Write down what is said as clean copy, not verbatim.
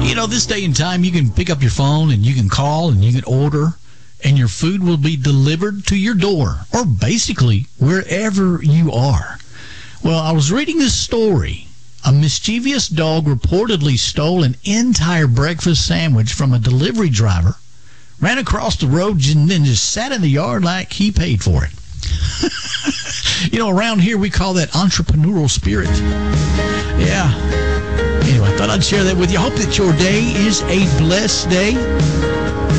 You know, this day and time, you can pick up your phone and you can call and you can order, and your food will be delivered to your door, or basically wherever you are. Well, I was reading this story. A mischievous dog reportedly stole an entire breakfast sandwich from a delivery driver, ran across the road, and then just sat in the yard like he paid for it. You know, around here we call that entrepreneurial spirit. Yeah. Anyway, I thought I'd share that with you. I hope that your day is a blessed day.